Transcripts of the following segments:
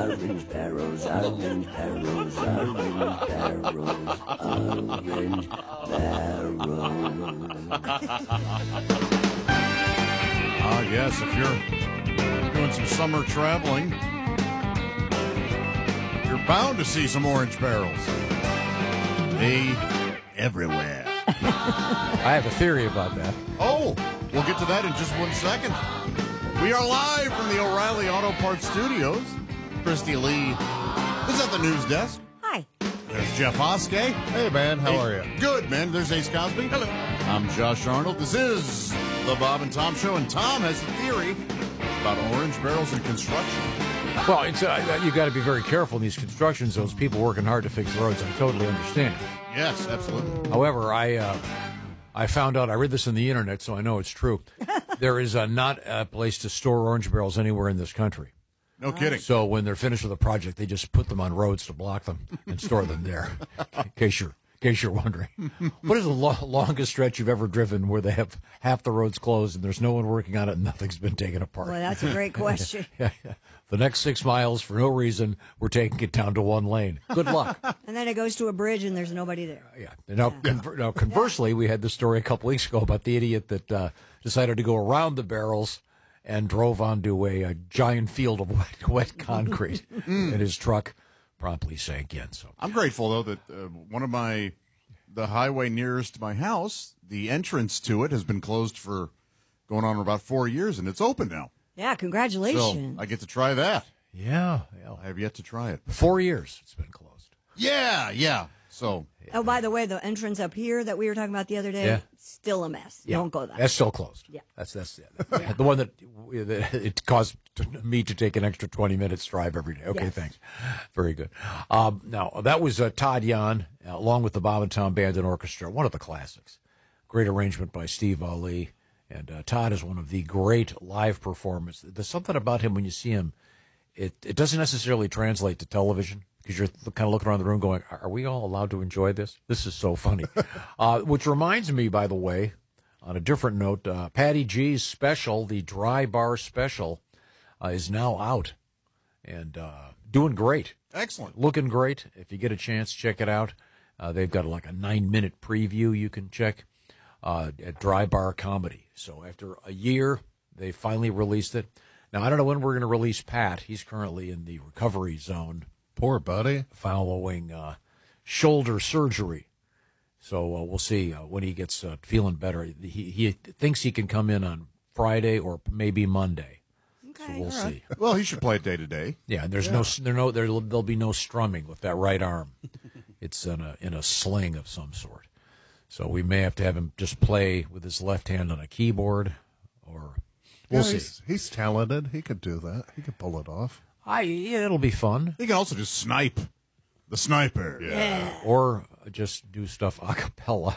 orange barrels, orange barrels, orange barrels, orange barrels. Yes, if you're doing some summer traveling, you're bound to see some orange barrels. They everywhere. I have a theory about that. Oh, we'll get to that in just 1 second. We are live from the O'Reilly Auto Parts Studios. Christy Lee is at the news desk. Hi. There's Jeff Oskey. Hey, man. How are you? Good, man. There's Ace Cosby. Hello. I'm Josh Arnold. This is the Bob and Tom Show, and Tom has a theory about orange barrels and construction. Well, it's you got to be very careful in these construction zones. People working hard to fix the roads. I totally understand. Yes, absolutely. However, I found out, I read this on the internet, so I know it's true. There is not a place to store orange barrels anywhere in this country. No kidding. So when they're finished with a project, they just put them on roads to block them and store them there. In case you're wondering. What is the longest stretch you've ever driven where they have half the roads closed and there's no one working on it and nothing's been taken apart? Well, that's a great question. Yeah. The next 6 miles, for no reason, we're taking it down to one lane. Good luck. And then it goes to a bridge and there's nobody there. Yeah. Now, conversely, we had the story a couple weeks ago about the idiot that decided to go around the barrels and drove onto a giant field of wet concrete, and his truck promptly sank in. So I'm grateful, though, that one of the highway nearest my house, the entrance to it has been closed for going on about 4 years, and it's open now. Yeah, congratulations. So I get to try that. Yeah. I have yet to try it. 4 years it's been closed. Yeah. So. Oh, by the way, the entrance up here that we were talking about the other day, still a mess. Yeah. Don't go there. That's still closed. Yeah. That's the one that it caused me to take an extra 20 minutes drive every day. Okay, Yes. Thanks. Very good. Now, that was Todd Yan, along with the Bob and Tom Band and Orchestra, one of the classics. Great arrangement by Steve Ali. And Todd is one of the great live performers. There's something about him when you see him, it doesn't necessarily translate to television. Because you're kind of looking around the room going, are we all allowed to enjoy this? This is so funny. Which reminds me, by the way, on a different note, Patty G's special, the Dry Bar Special, is now out and doing great. Excellent. Looking great. If you get a chance, check it out. They've got like a 9-minute preview you can check at Dry Bar Comedy. So after a year, they finally released it. Now, I don't know when we're going to release Pat. He's currently in the recovery zone. Poor buddy. Following shoulder surgery. So we'll see when he gets feeling better. He thinks he can come in on Friday or maybe Monday. Okay. So we'll see. Well, he should play it day to day. Yeah, and there'll be no strumming with that right arm. It's in a sling of some sort. So we may have to have him just play with his left hand on a keyboard, or we'll see. He's talented. He could do that. He could pull it off. It'll be fun. He can also just snipe. The sniper. Yeah. Or just do stuff a cappella.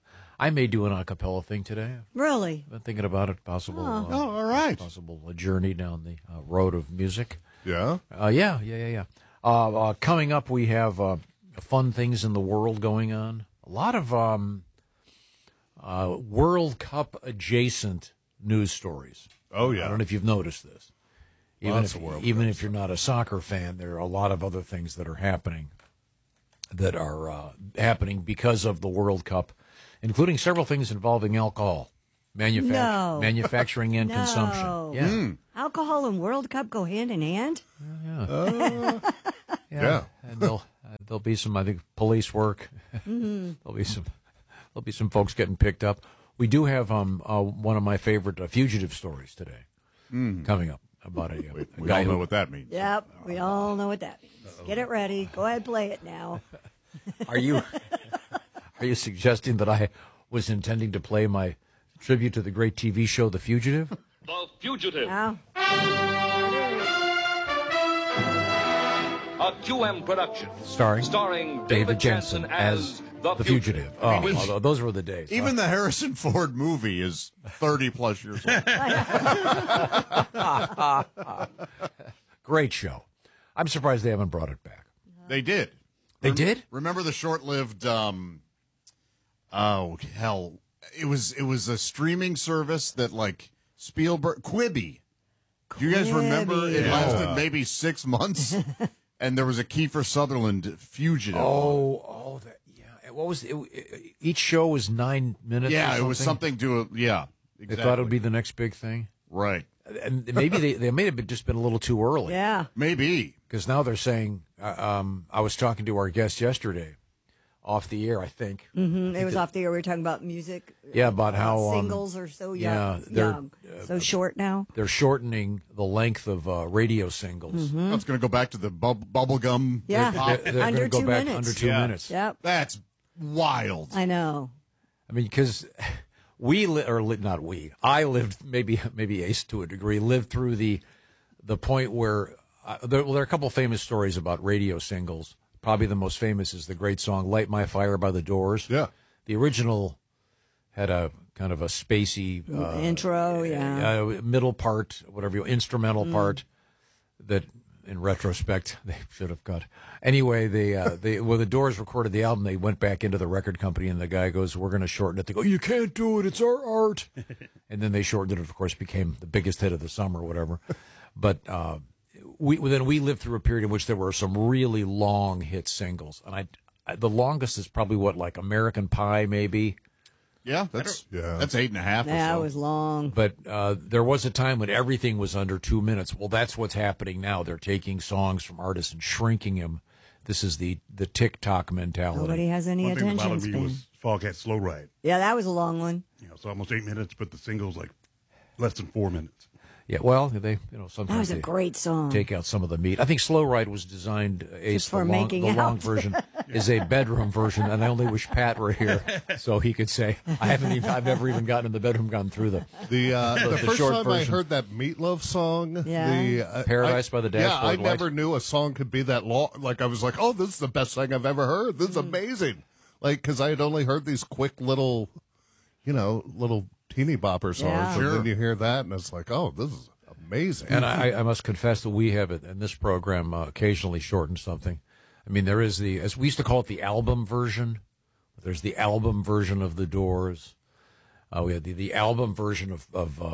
I may do an a cappella thing today. Really? Been thinking about it. Possible. all right. Possible journey down the road of music. Yeah? Yeah. Coming up, we have fun things in the world going on. A lot of World Cup adjacent news stories. Oh, yeah. I don't know if you've noticed this. Even if you're not a soccer fan, there are a lot of other things that are happening because of the World Cup, including several things involving alcohol, manufacturing and consumption. Yeah. Alcohol and World Cup go hand in hand? Yeah. And there'll be some, I think, police work. There'll be some folks getting picked up. We do have one of my favorite fugitive stories today coming up. About a We guy all know what that means. Yep, we all know what that means. Get it ready. Go ahead, play it now. Are you suggesting that I was intending to play my tribute to the great TV show The Fugitive? The Fugitive. Now, A QM production. Starring David Jensen as The Fugitive. Oh, those were the days. Even the Harrison Ford movie is 30-plus years old. Great show. I'm surprised they haven't brought it back. They did. They did? Remember the short-lived, it was a streaming service that, like, Spielberg, Quibi. Do you guys remember it Quibi. lasted maybe 6 months? And there was a Kiefer Sutherland fugitive. Yeah. What was each show was 9 minutes? Yeah, or it was something to yeah. They Exactly. thought it would be the next big thing, right. and maybe they may have just been a little too early. Yeah. Maybe. Because now they're saying. I was talking to our guest yesterday, off the air, I think. It was off the air. We were talking about music. Yeah, about how singles are so yeah, young, they're so short now. they're shortening the length of radio singles. It's going to go back to the bubblegum. Yeah. hip-hop. They're Under going to go 2 back minutes. under 2 minutes. Yep. That's wild. I know. I mean, because I lived maybe Ace to a degree lived through the point where there are a couple famous stories about radio singles. Probably the most famous is the great song "Light My Fire" by the Doors. Yeah. The original had a kind of a spacey Intro, middle part, whatever instrumental part that. In retrospect, they should have got. Anyway, when the Doors recorded the album, they went back into the record company, and the guy goes, "We're going to shorten it." They go, "You can't do it. It's our art." And then they shortened it. Of course, became the biggest hit of the summer, whatever. But we lived through a period in which there were some really long hit singles, and the longest is probably like American Pie, maybe. Yeah, that's 8.5 or so. Yeah, it was long. But there was a time when everything was under 2 minutes. Well, that's what's happening now. They're taking songs from artists and shrinking them. This is the TikTok mentality. Nobody has any One thing that attention bothered me span. was Foghat Slow Ride. Yeah, that was a long one. It's almost 8 minutes, but the single's like less than 4 minutes. Yeah, well, they sometimes That was a they great song. take out some of the meat. I think Slow Ride was designed Just for making the long out. version is a bedroom version, and I only wish Pat were here so he could say I've never even gotten in the bedroom, gone through the The first short time version. I heard that Meatloaf song, Yeah. Paradise by the Dashboard I Light. never knew a song could be that long. Like I was like, oh, this is the best thing I've ever heard. This is amazing. Like because I had only heard these quick little teeny bopper songs, Yeah. and Sure. then you hear that, and it's like, oh, this is amazing. And I must confess that we have it in this program occasionally shortened something. I mean, there is as we used to call it, the album version. There's the album version of the Doors. We had the album version of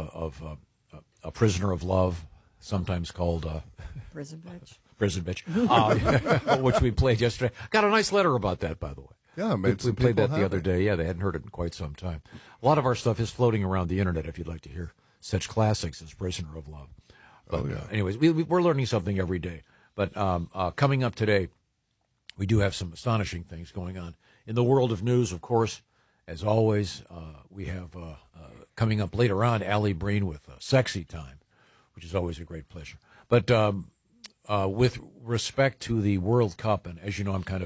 A Prisoner of Love, sometimes called Prison Bridge. Prison Bitch, which we played yesterday. Got a nice letter about that, by the way. Yeah, it we made some played people that the other happy. day. Yeah, they hadn't heard it in quite some time. A lot of our stuff is floating around the internet if you'd like to hear such classics as Prisoner of Love. But anyways, we're learning something every day. But coming up today, we do have some astonishing things going on. In the world of news, of course, as always, we have coming up later on, Allie Breen with Sexy Time, which is always a great pleasure. But with respect to the World Cup, and as you know, I'm kind of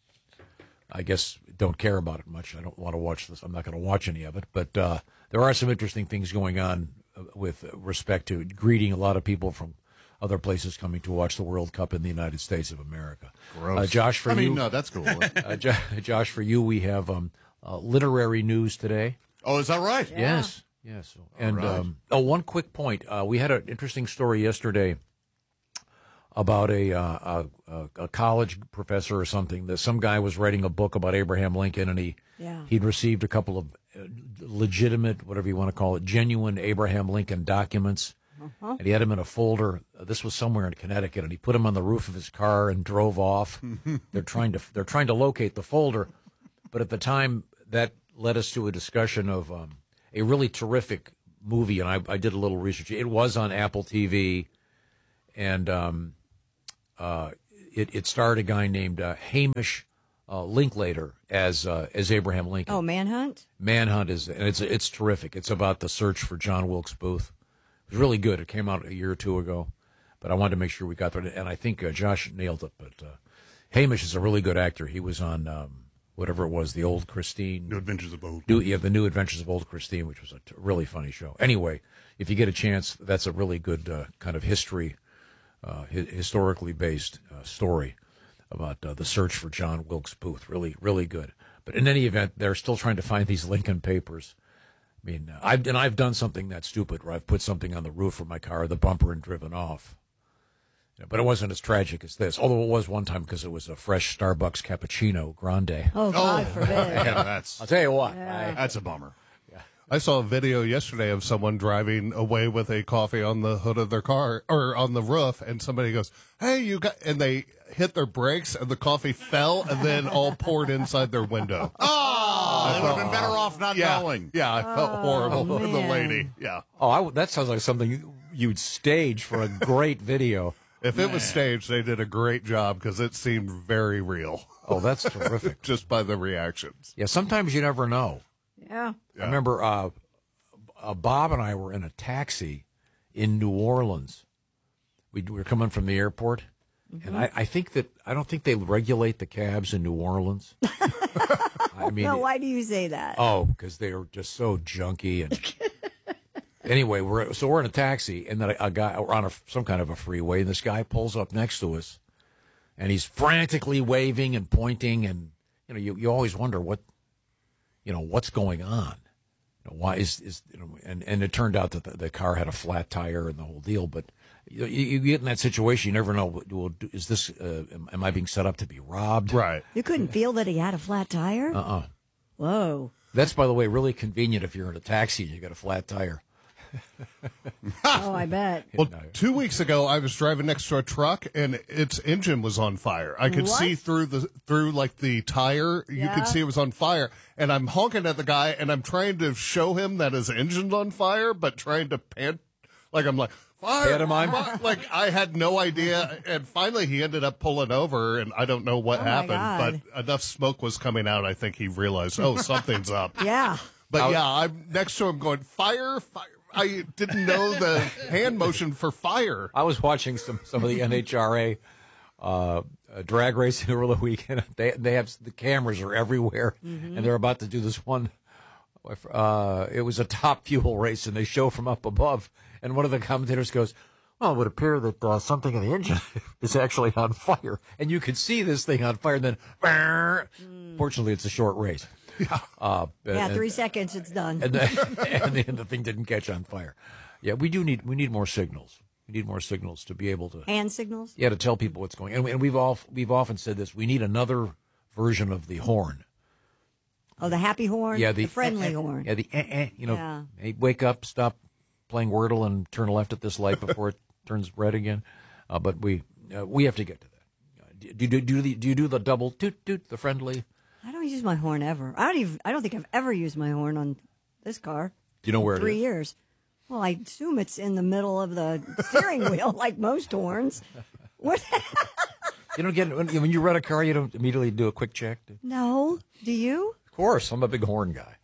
I guess don't care about it much. I don't want to watch this. I'm not going to watch any of it. But there are some interesting things going on with respect to greeting a lot of people from other places coming to watch the World Cup in the United States of America. Gross. Josh, for I mean, you, no, that's cool. Josh, for you, we have literary news today. Oh, is that right? Yes. And right. one quick point: we had an interesting story yesterday about a college professor or something. That some guy was writing a book about Abraham Lincoln, and he'd received a couple of legitimate, whatever you want to call it, genuine Abraham Lincoln documents. And he had them in a folder. This was somewhere in Connecticut, and he put them on the roof of his car and drove off. They're trying to locate the folder, but at the time that led us to a discussion of a really terrific movie, and I did a little research. It was on Apple TV, and it starred a guy named Hamish Linklater as Abraham Lincoln. Oh, Manhunt? Manhunt it's terrific. It's about the search for John Wilkes Booth. It was really good. It came out a year or two ago, but I wanted to make sure we got there. And I think Josh nailed it. But Hamish is a really good actor. He was on whatever it was, the Old Christine. New Adventures of Old. The New Adventures of Old Christine, which was a really funny show. Anyway, if you get a chance, that's a really good kind of historically based story about the search for John Wilkes Booth. Really, really good. But in any event, they're still trying to find these Lincoln papers. I mean, I've done something that stupid where I've put something on the roof of my car, the bumper, and driven off. But it wasn't as tragic as this, although it was one time because it was a fresh Starbucks cappuccino grande. Oh, God forbid. Yeah, I'll tell you what. that's a bummer. I saw a video yesterday of someone driving away with a coffee on the hood of their car or on the roof, and somebody goes, "Hey, you got," and they hit their brakes, and the coffee fell and then all poured inside their window. Oh, they would have been better off not knowing. Yeah, I felt horrible for the man. lady. Yeah. That sounds like something you'd stage for a great video. If it was staged, they did a great job because it seemed very real. Oh, that's terrific. Just by the reactions. Yeah, sometimes you never know. Yeah. Yeah. I remember Bob and I were in a taxi in New Orleans. We were coming from the airport, and I don't think they regulate the cabs in New Orleans. I mean, No, why do you say that? because they are just so junky. And anyway, we're in a taxi, and then a guy, we're on some kind of a freeway, and this guy pulls up next to us, and he's frantically waving and pointing, and you always wonder what's going on. Why is and it turned out that the car had a flat tire and the whole deal. But you get in that situation, you never know. Well, is this? Am I being set up to be robbed? Right. You couldn't feel that he had a flat tire? Whoa. That's, by the way, really convenient if you're in a taxi and you got a flat tire. Oh, I bet. Well, 2 weeks ago, I was driving next to a truck, and its engine was on fire. I could What? see through the tire. You Yeah. could see it was on fire, and I'm honking at the guy, and I'm trying to show him that his engine's on fire, but trying to pant, like I'm like, fire, Pantomime? fire. Like I had no idea, and finally he ended up pulling over, and I don't know what Oh, my happened, God. but enough smoke was coming out. I think he realized, oh, something's up. Yeah. But yeah, I'm next to him going, fire, fire. I didn't know the hand motion for fire. I was watching some of the NHRA drag racing over the weekend. They have the cameras are everywhere, and they're about to do this one. It was a top fuel race, and they show from up above. And one of the commentators goes, "Well, it would appear that something in the engine is actually on fire, and you could see this thing on fire." And then, fortunately, it's a short race. Yeah, 3 seconds, it's done. And the thing didn't catch on fire. Yeah, we need more signals. We need more signals to be able to Hand signals? to tell people what's going on. And we've often said this. We need another version of the horn. Oh, the happy horn? Yeah, the friendly horn. Yeah, the Yeah. Hey, wake up, stop playing Wordle, and turn left at this light before it turns red again. But we have to get to that. Do you do the double toot toot, the friendly? I don't use my horn ever. I don't think I've ever used my horn on this car. Do you know where it 3 is? years. Well, I assume it's in the middle of the steering wheel, like most horns. What? You don't get when you rent a car. You don't immediately do a quick check. No. Do you? Of course, I'm a big horn guy.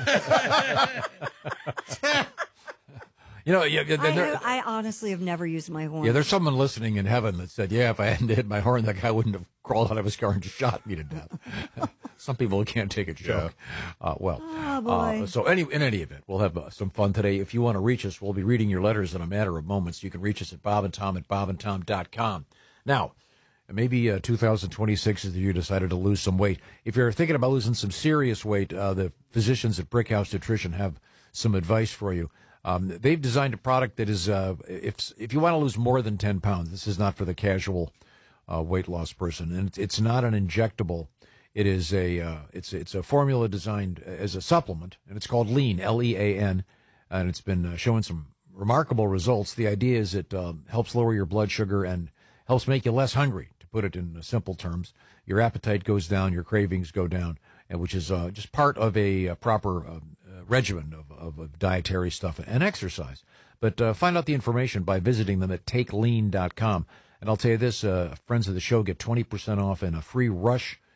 I honestly have never used my horn. Yeah, there's someone listening in heaven that said, "Yeah, if I hadn't hit my horn, that guy wouldn't have crawled out of his car and shot me to death." Some people can't take a joke. Oh, boy. So in any event, we'll have some fun today. If you want to reach us, we'll be reading your letters in a matter of moments. You can reach us at bobandtom@bobandtom.com. Now, maybe 2026 is the year you decided to lose some weight. If you're thinking about losing some serious weight, the physicians at Brickhouse Nutrition have some advice for you. They've designed a product that is, if you want to lose more than 10 pounds, this is not for the casual weight loss person, and it's not an injectable. It is it's a formula designed as a supplement, and it's called Lean, Lean, and it's been showing some remarkable results. The idea is it helps lower your blood sugar and helps make you less hungry. To put it in simple terms, your appetite goes down, your cravings go down, and which is just part of a proper regimen of dietary stuff and exercise. But find out the information by visiting them at takelean.com. And I'll tell you this, friends of the show get 20% off and a free Rush